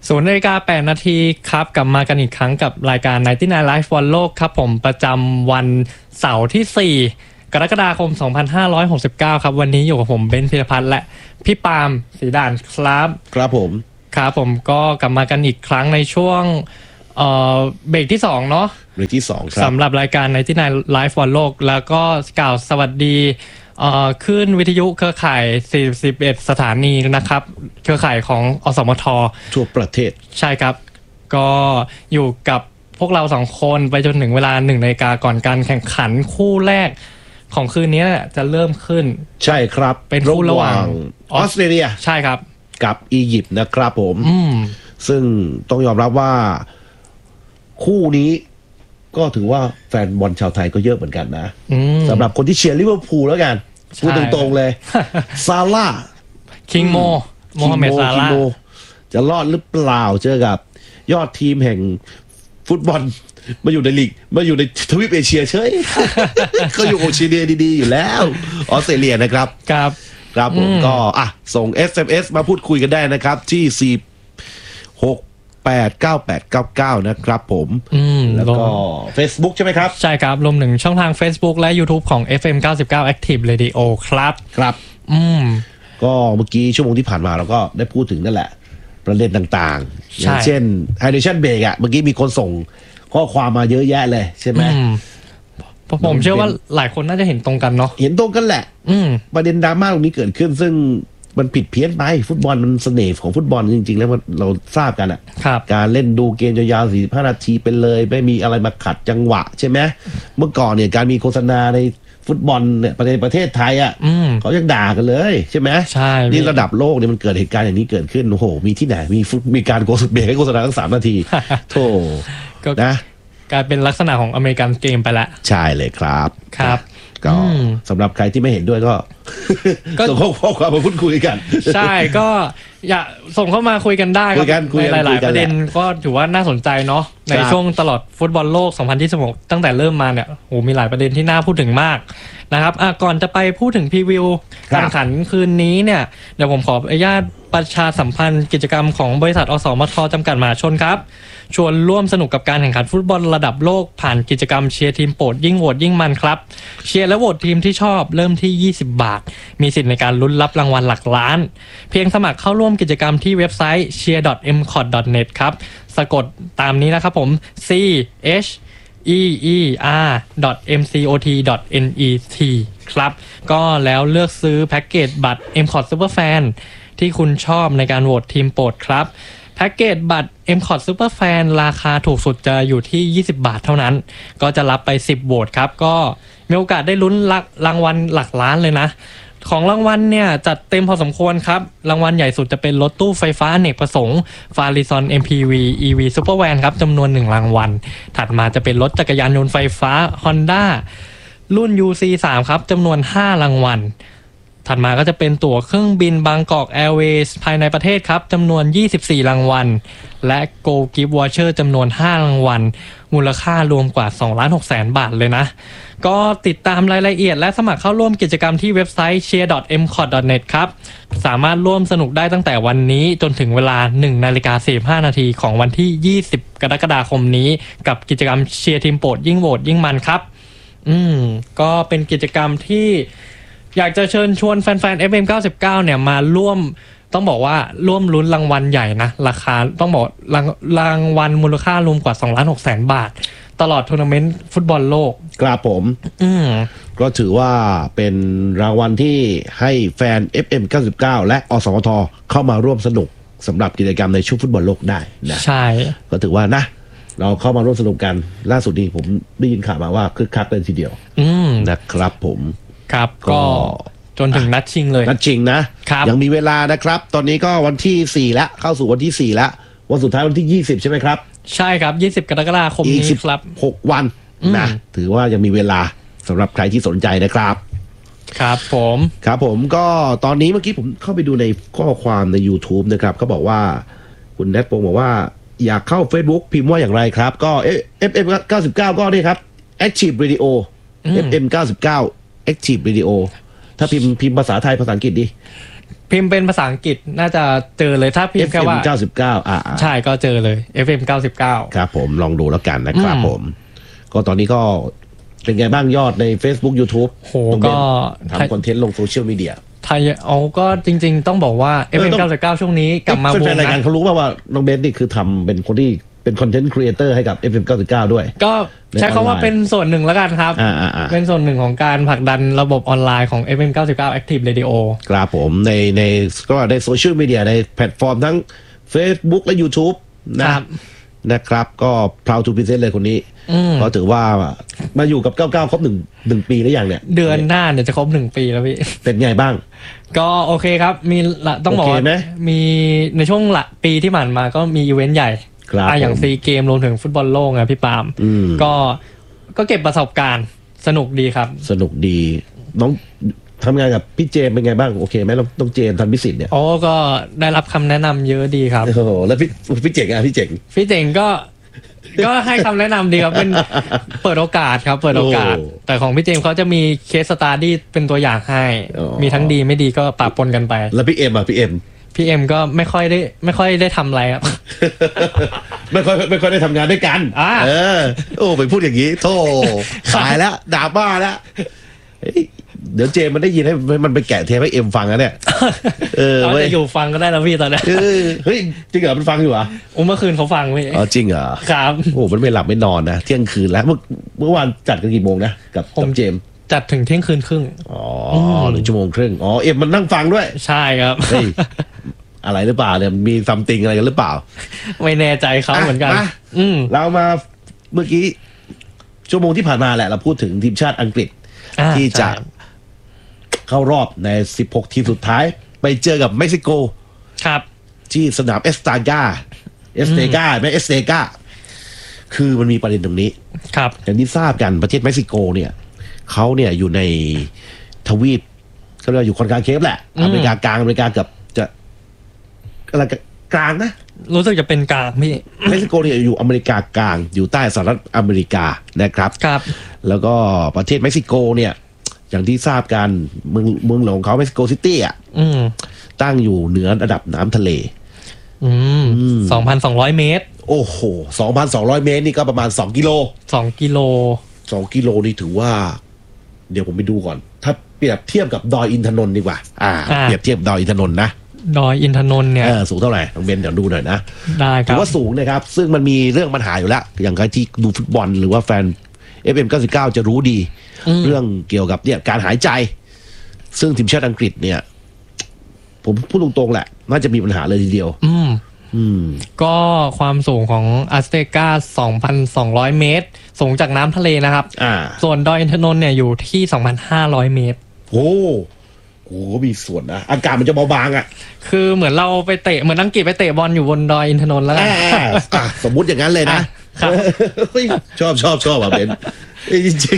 0:08 น.ครับกลับมากันอีกครั้งกับรายการ99 Live บอลโลกครับผมประจำวันเสาร์ที่ 4 กรกฎาคม 2569 ครับวันนี้อยู่กับผมเบนซ์ธีรพัฒน์และพี่ปาล์มศรีด่านครับครับผมก็กลับมากันอีกครั้งในช่วงเบรกที่2เนาะเบรกที่2ครับสำหรับรายการ99 Live บอลโลกแล้วก็กล่าวสวัสดีขึ้นวิทยุเครือข่าย41สถานีนะครับเครือข่ายของอสมททั่วประเทศใช่ครับก็อยู่กับพวกเรา2คนไปจนถึงเวลา1 นาฬิกาก่อนการแข่งขันคู่แรกของคืนนี้จะเริ่มขึ้นใช่ครับเป็นคู่ระหว่างออสเตรเลียใช่ครับกับอียิปต์นะครับผมซึ่งต้องยอมรับว่าคู่นี้ก็ถือว่าแฟนบอลชาวไทยก็เยอะเหมือนกันนะสำหรับคนที่เชียร์ลิเวอร์พูลแล้วกันพูดตรงๆเลยซาร่าคิงโมฮัมเหม็ดซาร่าจะรอดหรือเปล่าเจอกับยอดทีมแห่งฟุตบอลมาอยู่ในลีกมาอยู่ในทวีปเอเชียเฉยเขาอยู่โอเชียเนียดีๆอยู่แล้วออสเตรเลียนะครับครับผมก็ส่ง SMS มาพูดคุยกันได้นะครับที่4689899นะครับผมแล้วก็ Facebook ใช่ไหมครับใช่ครับรวมถึงช่องทาง Facebook และ YouTube ของ FM 99 Active Radio ครับก็เมื่อกี้ชั่วโมงที่ผ่านมาเราก็ได้พูดถึงนั่นแหละประเด็นต่างๆอย่างเช่น Hydration Break เมื่อกี้มีคนส่งข้อความมาเยอะแยะเลยใช่ไหมผมเชื่อว่าหลายคนน่าจะเห็นตรงกันเนาะเห็นตรงกันแหละประเด็นดราม่าตรงนี้เกิดขึ้นซึ่งมันผิดเพี้ยนไปฟุตบอลมันเสน่ห์ของฟุตบอลจริงๆแล้วเราทราบกันการเล่นดูเกมยาวๆ45 นาทีไปเลยไม่มีอะไรมาขัดจังหวะใช่ไหมเมื่อก่อนเนี่ยการมีโฆษณาในฟุตบอลเนี่ยประเทศไทยเขายังด่ากันเลยใช่ไหมใช่นี่ระดับโลกเนี่ยมันเกิดเหตุการณ์อย่างนี้เกิดขึ้นโอ้โหมีที่ไหนมีการโฆษณาเบรกให้โฆษณาตั้ง3 นาทีโธ่นะกลายเป็นลักษณะของอเมริกันเกมไปละใช่เลยครับก็สำหรับใครที่ไม่เห็นด้วยก็ส่งข้อความมาพูดคุยกันใช่ก็อย่าส่งเข้ามาคุยกันได้ในหลายๆประเด็นก็ถือว่าน่าสนใจเนาะในช่วงตลอดฟุตบอลโลก2026ตั้งแต่เริ่มมาเนี่ยโหมีหลายประเด็นที่น่าพูดถึงมากนะครับก่อนจะไปพูดถึงพรีวิวการแข่งขันคืนนี้เนี่ยเดี๋ยวผมขออนุญาตประชาสัมพันธ์กิจกรรมของบริษัทอสมทจำกัดมหาชนครับชวนร่วมสนุกกับการแข่งขันฟุตบอลระดับโลกผ่านกิจกรรมเชียร์ทีมโปรดยิ่งโหวตยิ่งมันครับเชียร์และโหวตทีมที่ชอบเริ่มที่20 บาทมีสิทธิ์ในการลุ้นรับรางวัลหลักล้านเพียงสมัครเข้าร่วมกิจกรรมที่เว็บไซต์ cheer.mcot.net ครับสะกดตามนี้นะครับผม cheer.mcot.net ครับก็แล้วเลือกซื้อแพ็กเกจบัตร MCOT Superfan ที่คุณชอบในการโหวตทีมโปรดครับแพ็กเกจบัตร MCOT Superfan ราคาถูกสุดจะอยู่ที่20 บาทเท่านั้นก็จะรับไป10โหวตครับก็มีโอกาสได้ลุ้นรางวัลหลักล้านเลยนะของรางวัลเนี่ยจัดเต็มพอสมควรครับรางวัลใหญ่สุดจะเป็นรถตู้ไฟฟ้าอเนกประสงค์ Farison MPV EV Supervan ครับจำนวน1รางวัลถัดมาจะเป็นรถจักรยานยนต์ไฟฟ้า Honda รุ่น UC3 ครับจำนวน5รางวัลถัดมาก็จะเป็นตั๋วเครื่องบินบางกอกแอร์เวย์ภายในประเทศครับจำนวน24รางวัลและ Go Gift Voucher จำนวน5รางวัลมูลค่ารวมกว่า 2,600,000 บาทเลยนะก็ติดตามรายละเอียดและสมัครเข้าร่วมกิจกรรมที่เว็บไซต์ cheer.mcot.net ครับสามารถร่วมสนุกได้ตั้งแต่วันนี้จนถึงเวลา 1:45 นาทีของวันที่20 กรกฎาคมนี้กับกิจกรรมเชียร์ทีมโปรดยิ่งโหวตยิ่งมันครับก็เป็นกิจกรรมที่อยากจะเชิญชวนแฟนๆ FM 99เนี่ยมาร่วมต้องบอกว่าร่วมลุ้นรางวัลใหญ่นะราคาต้องบอกรางวัลมูลค่ารวมกว่า 2,600,000 บาทตลอดทัวร์นาเมนต์ฟุตบอลโลกครับผมก็ถือว่าเป็นรางวัลที่ให้แฟน FM 99และอสมทเข้ามาร่วมสนุกสำหรับกิจกรรมในช่วงฟุตบอลโลกได้นะใช่ก็ถือว่านะเราเข้ามาร่วมสนุกกันล่าสุดนี้ผมได้ยินข่าวมาว่าคึกคักเลยทีเดียวนะครับผมครับก็จนถึงนัดชิงเลยนัดชิงนะยังมีเวลานะครับตอนนี้ก็วันที่4แล้วเข้าสู่วันที่4แล้ววันสุดท้ายวันที่20ใช่ไหมครับใช่ครับ20 กรกฎาคมนี้ครับ 6วันนะถือว่ายังมีเวลาสำหรับใครที่สนใจนะครับครับผมก็ตอนนี้เมื่อกี้ผมเข้าไปดูในข้อความใน YouTube นะครับเขาบอกว่าคุณแนทปงบอกว่าอยากเข้า Facebook พิมพ์ว่าอย่างไรครับก็ FM 99ก็นี่ครับ Active Radio FM 99 Active Radio ถ้าพิมพ์ภาษาไทยภาษาอังกฤษดิพิมพ์เป็นภาษาอังกฤษน่าจะเจอเลยถ้าพิมพ์แค่ว่า FM 99 ใช่ก็เจอเลย FM 99 ครับผมลองดูแล้วกันนะครับผมก็ตอนนี้ก็เป็นไงบ้างยอดใน Facebook YouTube โหก็ทำคอนเทนต์ลงโซเชียลมีเดียไทยเอาก็จริงๆต้องบอกว่า FM 99ช่วงนี้กลับมาบูมนะแฟนรายการเขารู้ว่าน้องเบนนี่คือทำเป็นคนที่เป็นคอนเทนต์ครีเอเตอร์ให้กับ FM 99ด้วยก็ใช้คำว่าเป็นส่วนหนึ่งแล้วกันครับเป็นส่วนหนึ่งของการผลักดันระบบออนไลน์ของ FM 99 Active Radio ครับผมในก็ในโซเชียลมีเดียในแพลตฟอร์มทั้ง Facebook และ YouTube นะครับก็ proud to present เลยคนนี้ก็ถือว่ามาอยู่กับ99ครบ1ปีแล้วอย่างเนี่ยเดือนหน้าเนี่ยจะครบ1ปีแล้วพี่เป็นไงบ้างก็โอเคครับมีต้องบอกว่ามีในช่วงปีที่ผ่านมาก็มีอีเวนต์ใหญ่อย่างซีเกมรวมถึงฟุตบอลโลกนะพี่ปาล์มก็เก็บประสบการณ์สนุกดีครับสนุกดีน้องทำงานกับพี่เจมเป็นไงบ้างโอเคไหมต้องเจมทันพิสิทธิ์เนี่ยโอ้ก็ได้รับคำแนะนำเยอะดีครับโอ้โหแล้วพี่เจ๋งพี่เจ๋งก็ให้คำแนะนำดีครับเป็นเปิดโอกาสครับเปิดโอกาสแต่ของพี่เจมเขาจะมีเคสสตาร์ดี้เป็นตัวอย่างให้มีทั้งดีไม่ดีก็ปะปนกันไปแล้วพี่เอ็มก็ไม่ค่อยได้ทำอะไรครับไม่ค่อยได้ทำงานด้วยกันโอ้ไปพูดอย่างนี้โธ่ขายแล้วด่าบ้าแล้วเดี๋ยวเจมันได้ยินให้มันไปแกะเทปให้เอ็มฟังนะเนี่ยเราจะอยู่ฟังก็ได้แล้วพี่ตอนนี้เฮ้ยจริงเหรอมันฟังอยู่เหรอเมื่อคืนเขาฟังพี่อ๋อจริงเหรอครับโอ้มันไม่หลับไม่นอนนะเที่ยงคืนแล้วเมื่อวานจัดกันกี่โมงนะกับเจมจัดถึงเที่ยงคืนครึ่งอ๋อ1 ชั่วโมงครึ่งอ๋อเอ็มมันนั่งฟังด้วยใช่ครับอะไรหรือเปล่าเนี่ยมีซัมติงอะไรกันหรือเปล่าไม่แน่ใจเขาเหมือนกันเรามาเมื่อกี้ชั่วโมงที่ผ่านมาแหละเราพูดถึงทีมชาติอังกฤษที่จะเข้ารอบใน16ทีมสุดท้ายไปเจอกับเม็กซิโกครับที่สนามเอสตากาคือมันมีประเด็นตรงนี้ครับอย่างที่ทราบกันประเทศเม็กซิโกเนี่ยเขาเนี่ยอยู่ในทวีปเขาเรียกอยู่คอนกาเคฟแหละอเมริกากลางอเมริกากับจะอะไรกลางนะรู้สึกจะเป็นกลางพี่เม็กซิโกเนี่ยอยู่อเมริกากลางอยู่ใต้สหรัฐอเมริกานะครับครับแล้วก็ประเทศเม็กซิโกเนี่ยอย่างที่ทราบกันเมืองหลวงเขาเม็กซิโกซิตี้ตั้งอยู่เหนือระดับน้ำทะเล 2,200 เมตรโอ้โห 2,200 เมตรนี่ก็ประมาณ2 กิโล2 กิโลนี่ถือว่าเดี๋ยวผมไปดูก่อนถ้าเปรียบเทียบกับดอยอินทนนท์ดีกว่าเปรียบเทียบดอยอินทนนท์นะดอยอินทนนท์เนี่ยสูงเท่าไหร่ต้องเบนเดี๋ยวดูหน่อยนะได้ครับถือว่าสูงนะครับซึ่งมันมีเรื่องปัญหาอยู่แล้วอย่างใครที่ดูฟุตบอลหรือว่าแฟน FM 99จะรู้ดีเรื่องเกี่ยวกับเนี่ยการหายใจซึ่งทีมชาติอังกฤษเนี่ยผมพูดตรงๆแหละน่าจะมีปัญหาเลยทีเดียวก็ความสูงของอัสเตกา 2,200 เมตรสูงจากน้ำทะเลนะครับส่วนดอยอินทนนท์เนี่ยอยู่ที่ 2,500 เมตรโอ้โหมีส่วนนะอากาศมันจะเบาบางคือเหมือนเราไปเตะเหมือนอังกฤษไปเตะบอลอยู่บนดอยอินทนนท์แล้วกันสมมุติอย่างนั้นเลยนะชอบอ่ะเบนจริง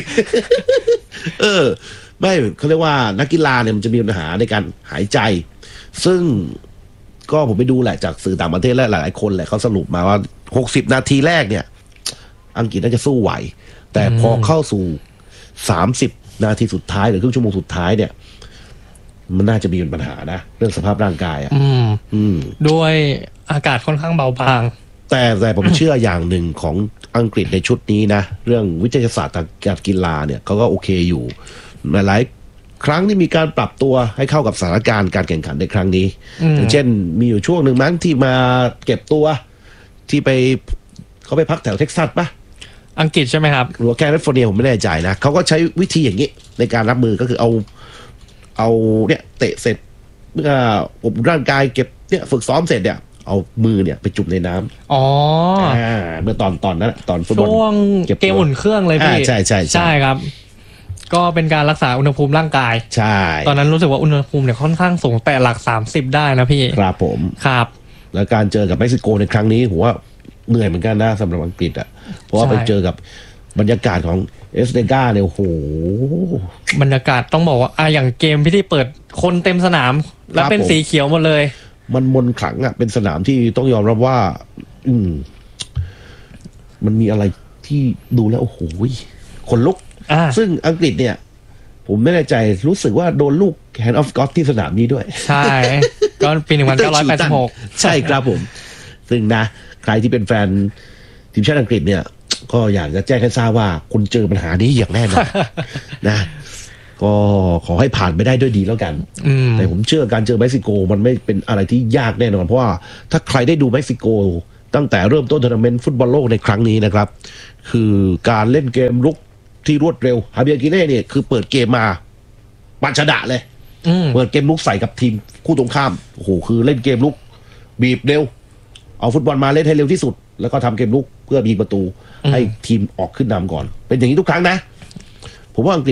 ๆไม่เขาเรียกว่านักกีฬาเนี่ยมันจะมีปัญหาในการหายใจซึ่งก็ผมไปดูแหละจากสื่อต่างประเทศและหลายๆคนแหละเขาสรุปมาว่า60 นาทีแรกเนี่ยอังกฤษน่าจะสู้ไหวแต่พอเข้าสู่30 นาทีสุดท้ายหรือครึ่งชั่วโมงสุดท้ายเนี่ยมันน่าจะมีปัญหานะเรื่องสภาพร่างกายด้วยอากาศค่อนข้างเบาบางแต่ผมเชื่ออย่างหนึ่งของอังกฤษในชุดนี้นะเรื่องวิทยาศาสตร์การกีฬาเนี่ยเขาก็โอเคอยู่หลายครั้งที่มีการปรับตัวให้เข้ากับสถานการณ์การแข่งขันในครั้งนี้อย่างเช่นมีอยู่ช่วงหนึ่งมั้งที่มาเก็บตัวที่เขาไปพักแถวเท็กซัสปะอังกฤษใช่ไหมครับหรือแคลิฟอร์เนียผมไม่แน่ใจนะเขาก็ใช้วิธีอย่างนี้ในการรับมือก็คือเอาเนี่ยเตะเสร็จเมื่ออบร่างกายเก็บเนี่ยฝึกซ้อมเสร็จเนี่ยเอามือเนี่ยไปจุ่มในน้ำเมื่อตอนนั้นตอนฟุตบอลช่วงเกมอุ่นเครื่องเลยพี่ใช่ครับก็เป็นการรักษาอุณหภูมิร่างกายใช่ตอนนั้นรู้สึกว่าอุณหภูมิเนี่ยค่อนข้างสูงแต่หลัก30ได้นะพี่ครับผมครับแล้วการเจอกับเม็กซิโกในครั้งนี้ผมว่าเหนื่อยเหมือนกันนะสำหรับอังกฤษเพราะว่าไปเจอกับบรรยากาศของเอสเตกาเนี่ยโอ้โหบรรยากาศต้องบอกว่าอย่างเกมที่เปิดคนเต็มสนามแล้วเป็นสีเขียวหมดเลยมันมนขลังเป็นสนามที่ต้องยอมรับว่ามันมีอะไรที่ดูแล้วโอ้โหขนลุกซึ่งอังกฤษเนี่ยผมไม่แน่ใจรู้สึกว่าโดนลูก Hand of God ที่สนามนี้ด้วยใช่ ก็ปี 1986 ใช่ครับผม ซึ่งนะใครที่เป็นแฟนทีมชาติอังกฤษเนี่ย ก็อยากจะแจ้งให้ทราบว่าคุณเจอปัญหานี้อย่างแน่นอน นะก็ขอให้ผ่านไปได้ด้วยดีแล้วกันแต่ผมเชื่อการเจอเม็กซิโกมันไม่เป็นอะไรที่ยากแน่นอนเพราะว่าถ้าใครได้ดูเม็กซิโกตั้งแต่เริ่มต้นทัวร์นาเมนต์ฟุตบอลโลกในครั้งนี้นะครับคือการเล่นเกมรุกที่รวดเร็วฮาเบียร์กิเล่เนี่ยคือเปิดเกมมาปัชดะเลยเปิดเกมลุกใส่กับทีมคู่ตรงข้ามโอ้โหคือเล่นเกมลุกบีบเร็วเอาฟุตบอลมาเล่นให้เร็วที่สุดแล้วก็ทำเกมลุกเพื่อยิงประตูให้ทีมออกขึ้นนำก่อนเป็นอย่างนี้ทุกครั้งนะผมว่าอังกฤษ